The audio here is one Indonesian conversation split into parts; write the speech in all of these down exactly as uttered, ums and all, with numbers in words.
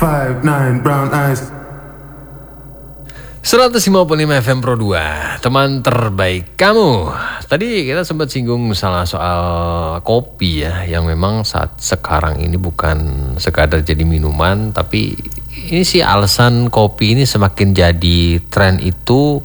five nine brown eyes. seratus lima puluh lima F M Pro dua, teman terbaik kamu. Tadi kita sempat singgung salah soal kopi ya, yang memang saat sekarang ini bukan sekadar jadi minuman, tapi ini sih alasan kopi ini semakin jadi tren itu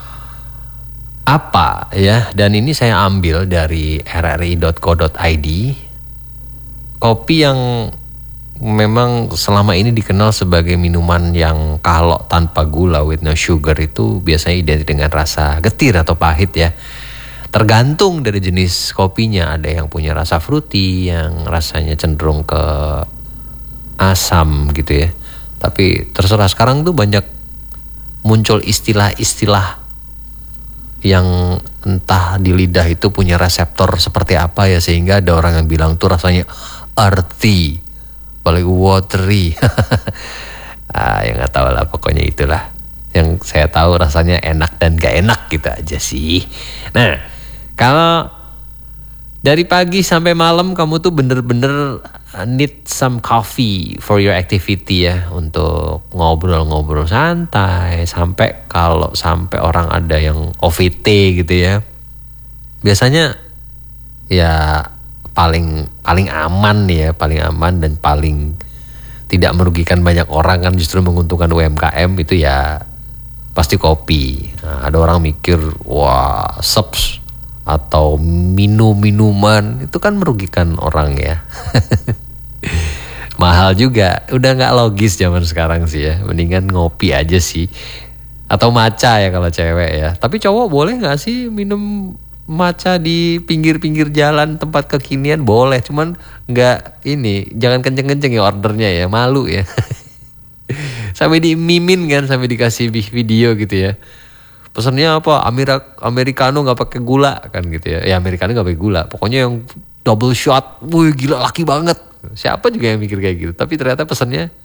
apa ya. Dan ini saya ambil dari r r i dot co dot i d. Kopi yang memang selama ini dikenal sebagai minuman yang kalau tanpa gula, with no sugar, itu biasanya identik dengan rasa getir atau pahit ya. Tergantung dari jenis kopinya, ada yang punya rasa fruity, yang rasanya cenderung ke asam gitu ya. Tapi terserah, sekarang tuh banyak muncul istilah-istilah yang entah di lidah itu punya reseptor seperti apa ya, sehingga ada orang yang bilang tuh rasanya earthy, paling watery. ah, ya nggak tahu lah, pokoknya itulah. Yang saya tahu rasanya enak dan gak enak gitu aja sih. Nah, kalau dari pagi sampai malam kamu tuh bener-bener need some coffee for your activity ya, untuk ngobrol-ngobrol santai, sampai kalau sampai orang ada yang O V T gitu ya. Biasanya ya paling paling aman nih ya, paling aman dan paling tidak merugikan banyak orang, kan justru menguntungkan U M K M itu ya pasti kopi. Nah, ada orang mikir wah subs atau minum-minuman itu kan merugikan orang ya. Mahal juga, udah nggak logis zaman sekarang sih ya. Mendingan ngopi aja sih, atau matcha ya kalau cewek ya. Tapi cowok boleh nggak sih minum matcha di pinggir-pinggir jalan tempat kekinian? Boleh, cuman nggak ini, jangan kenceng-kenceng ya ordernya ya, malu ya. Sampai dimimin kan, sampai dikasih video gitu ya. Pesannya apa? Amerika, americano nggak pakai gula kan gitu ya. Ya americano nggak pakai gula. Pokoknya yang double shot, wih gila laki banget. Siapa juga yang mikir kayak gitu. Tapi ternyata pesannya